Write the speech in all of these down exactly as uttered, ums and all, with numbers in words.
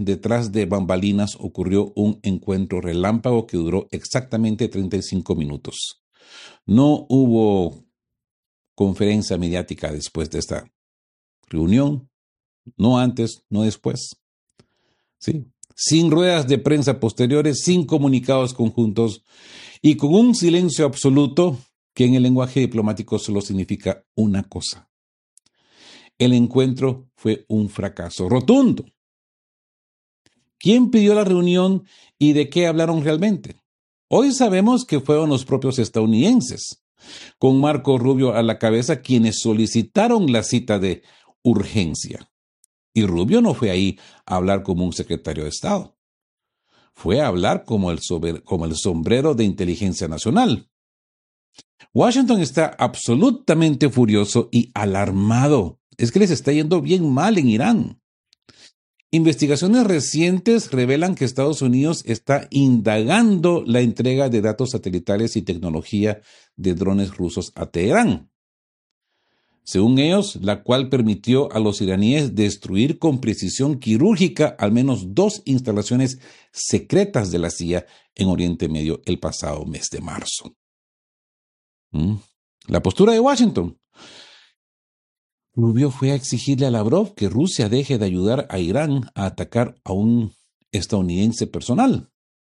detrás de bambalinas ocurrió un encuentro relámpago que duró exactamente treinta y cinco minutos. No hubo conferencia mediática después de esta reunión, no antes, no después. ¿Sí? Sin ruedas de prensa posteriores, sin comunicados conjuntos y con un silencio absoluto que en el lenguaje diplomático solo significa una cosa. El encuentro fue un fracaso rotundo. ¿Quién pidió la reunión y de qué hablaron realmente? Hoy sabemos que fueron los propios estadounidenses, con Marco Rubio a la cabeza, quienes solicitaron la cita de urgencia. Y Rubio no fue ahí a hablar como un secretario de Estado. Fue a hablar como el, sober, como el sombrero de inteligencia nacional. Washington está absolutamente furioso y alarmado. Es que les está yendo bien mal en Irán. Investigaciones recientes revelan que Estados Unidos está indagando la entrega de datos satelitales y tecnología de drones rusos a Teherán. Según ellos, la cual permitió a los iraníes destruir con precisión quirúrgica al menos dos instalaciones secretas de la C I A en Oriente Medio el pasado mes de marzo. ¿Mm? La postura de Washington. Rubio fue a exigirle a Lavrov que Rusia deje de ayudar a Irán a atacar a un estadounidense personal.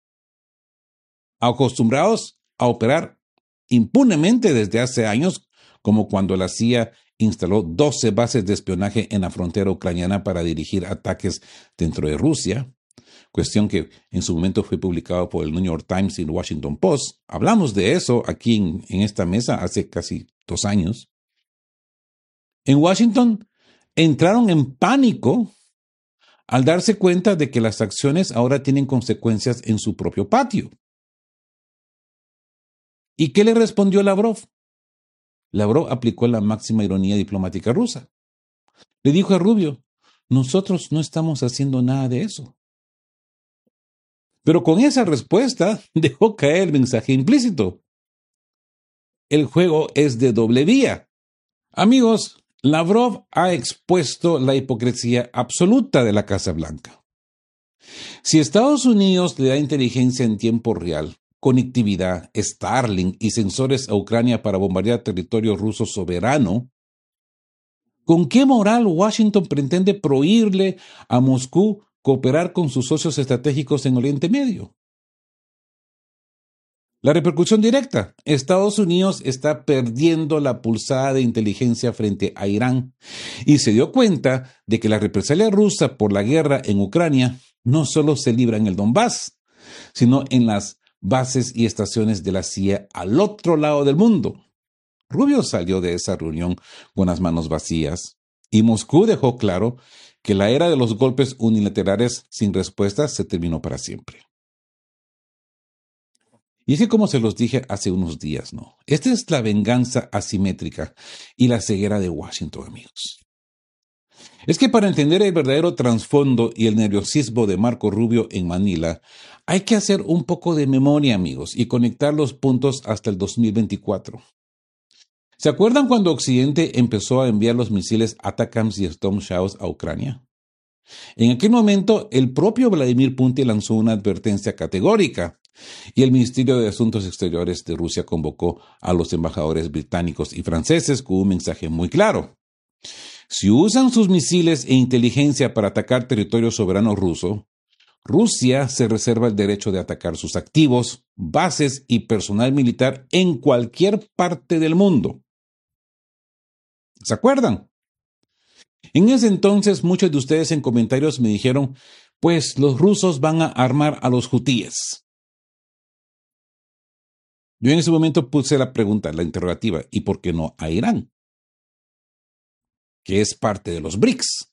Acostumbrados a operar impunemente desde hace años, como cuando la C I A instaló doce bases de espionaje en la frontera ucraniana para dirigir ataques dentro de Rusia, cuestión que en su momento fue publicado por el New York Times y el Washington Post. Hablamos de eso aquí en, en esta mesa hace casi dos años. En Washington entraron en pánico al darse cuenta de que las acciones ahora tienen consecuencias en su propio patio. ¿Y qué le respondió Lavrov? Lavrov aplicó la máxima ironía diplomática rusa. Le dijo a Rubio, nosotros no estamos haciendo nada de eso. Pero con esa respuesta dejó caer el mensaje implícito. El juego es de doble vía. Amigos, Lavrov ha expuesto la hipocresía absoluta de la Casa Blanca. Si Estados Unidos le da inteligencia en tiempo real, conectividad, Starlink y sensores a Ucrania para bombardear territorio ruso soberano, ¿con qué moral Washington pretende prohibirle a Moscú cooperar con sus socios estratégicos en Oriente Medio? La repercusión directa. Estados Unidos está perdiendo la pulsada de inteligencia frente a Irán y se dio cuenta de que la represalia rusa por la guerra en Ucrania no solo se libra en el Donbass, sino en las bases y estaciones de la C I A al otro lado del mundo. Rubio salió de esa reunión con las manos vacías y Moscú dejó claro que la era de los golpes unilaterales sin respuesta se terminó para siempre. Y es que, como se los dije hace unos días, ¿no? Esta es la venganza asimétrica y la ceguera de Washington, amigos. Es que para entender el verdadero trasfondo y el nerviosismo de Marco Rubio en Manila, hay que hacer un poco de memoria, amigos, y conectar los puntos hasta el dos mil veinticuatro. ¿Se acuerdan cuando Occidente empezó a enviar los misiles ATACMS y Storm Shadows a Ucrania? En aquel momento, el propio Vladimir Putin lanzó una advertencia categórica y el Ministerio de Asuntos Exteriores de Rusia convocó a los embajadores británicos y franceses con un mensaje muy claro. Si usan sus misiles e inteligencia para atacar territorio soberano ruso, Rusia se reserva el derecho de atacar sus activos, bases y personal militar en cualquier parte del mundo. ¿Se acuerdan? En ese entonces, muchos de ustedes en comentarios me dijeron, pues los rusos van a armar a los hutíes. Yo en ese momento puse la pregunta, la interrogativa, ¿y por qué no a Irán? Que es parte de los BRICS.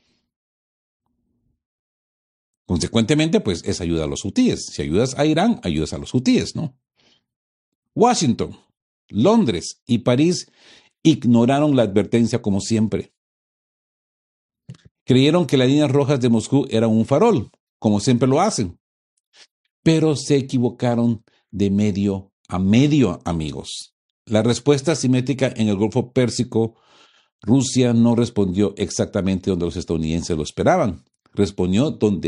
Consecuentemente, pues es ayuda a los hutíes. Si ayudas a Irán, ayudas a los hutíes, ¿no? Washington, Londres y París ignoraron la advertencia como siempre. Creyeron que las líneas rojas de Moscú eran un farol, como siempre lo hacen. Pero se equivocaron de medio a medio, amigos. La respuesta asimétrica en el Golfo Pérsico, Rusia no respondió exactamente donde los estadounidenses lo esperaban. Respondió donde